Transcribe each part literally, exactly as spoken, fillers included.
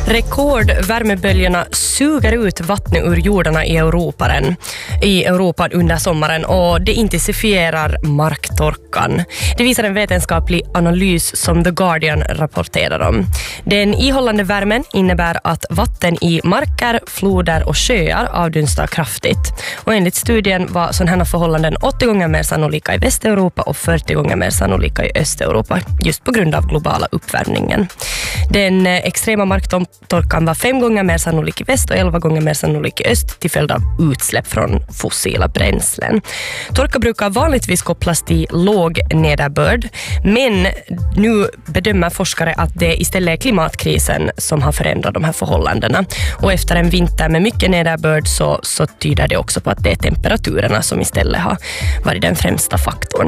Rekordvärmeböljorna suger ut vattnet ur jordarna i Europa, i Europa under sommaren och det intensifierar marktorkan. Det visar en vetenskaplig analys som The Guardian rapporterar om. Den ihållande värmen innebär att vatten i marker, floder och sjöar avdunstar kraftigt. Och enligt studien var sådana här förhållanden åttio gånger mer sannolika i Västeuropa och fyrtio gånger mer sannolika i Östeuropa just på grund av globala uppvärmningen. Den extrema marktorkan var fem gånger mer sannolik i väst och elva gånger mer sannolik i öst till följd av utsläpp från fossila bränslen. Torka brukar vanligtvis kopplas till låg nederbörd, men nu bedömer forskare att det istället är klimatkrisen som har förändrat de här förhållandena. Och efter en vinter med mycket nederbörd så, så tyder det också på att det är temperaturerna som istället har varit den främsta faktorn.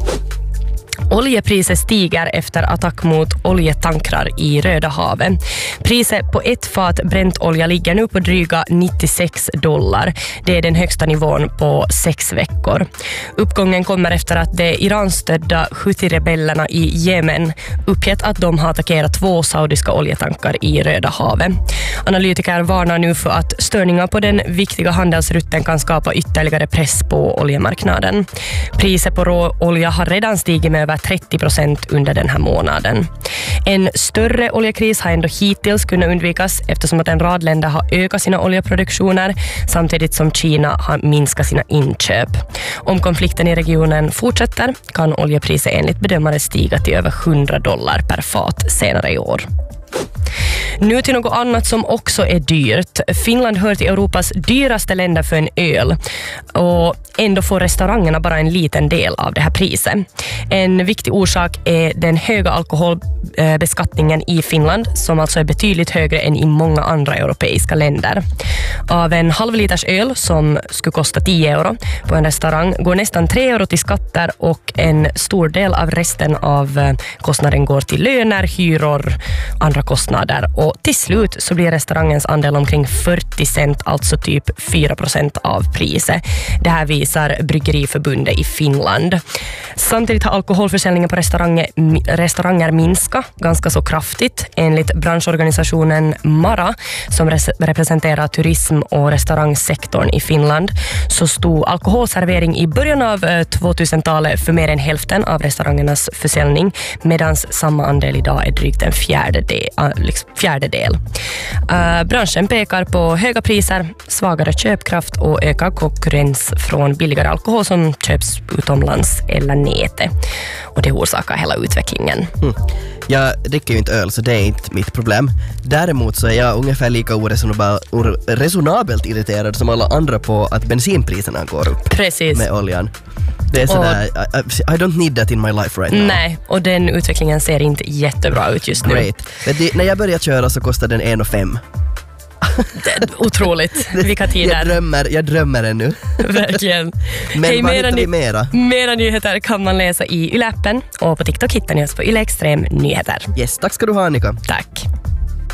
Oljepriset stiger efter attack mot oljetankrar i Röda havet. Priset på ett fat bränt olja ligger nu på dryga nittiosex dollar. Det är den högsta nivån på sex veckor. Uppgången kommer efter att de Iran-stödda Houthi-rebellerna i Jemen uppgett att de har attackerat två saudiska oljetankar i Röda havet. Analytiker varnar nu för att störningar på den viktiga handelsrutten kan skapa ytterligare press på oljemarknaden. Priset på råolja har redan stigit med över trettio procent under den här månaden. En större oljekris har ändå hittills kunnat undvikas eftersom att en rad länder har ökat sina oljeproduktioner samtidigt som Kina har minskat sina inköp. Om konflikten i regionen fortsätter kan oljepriset enligt bedömare stiga till över hundra dollar per fat senare i år. Nu till något annat som också är dyrt. Finland hör till Europas dyraste länder för en öl och ändå får restaurangerna bara en liten del av det här priset. En viktig orsak är den höga alkoholbeskattningen i Finland som alltså är betydligt högre än i många andra europeiska länder. Av en halv liters öl som skulle kosta tio euro på en restaurang går nästan tre euro till skatter och en stor del av resten av kostnaden går till löner, hyror, andra kostnader och till slut så blir restaurangens andel omkring fyrtio cent, alltså typ fyra procent av priset. Det här visar Bryggeriförbundet i Finland. Samtidigt har alkoholförsäljningen på restauranger, restauranger minskat ganska så kraftigt. Enligt branschorganisationen Mara som res- representerar turism- och restaurangsektorn i Finland så stod alkoholservering i början av tvåtusentalet för mer än hälften av restaurangernas försäljning medan samma andel idag är drygt en fjärdedel. Liksom fjärdedel. Uh, branschen pekar på höga priser, svagare köpkraft och ökad konkurrens från billigare alkohol som köps utomlands eller nätet. Och det orsakar hela utvecklingen. Mm. Jag dricker ju inte öl så det är inte mitt problem. Däremot så är jag ungefär lika oresonabelt irriterad som alla andra på att bensinpriserna går upp. Precis. Med oljan. Det är sådär, I, I don't need that in my life right now. Nej, och den utvecklingen ser inte jättebra ut just nu. Great. Det, när jag började köra så kostade den en fem. Otroligt. Vilka tider. Jag drömmer, jag drömmer ännu. Verkligen. Men Hej, vad mera, hittar vi mera? Mera nyheter kan man läsa i YLE-appen och på TikTok hittar ni oss på YLE Extrem Nyheter. Yes, tack ska du ha Annika. Tack.